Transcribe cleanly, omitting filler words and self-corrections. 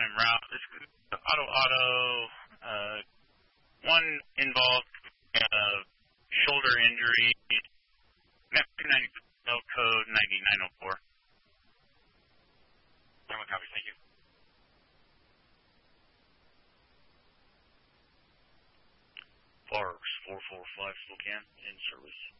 en route. This is auto. One involved shoulder injury. Map 290 code 9904. One copy. Thank you. Parks 445 Spokane in service.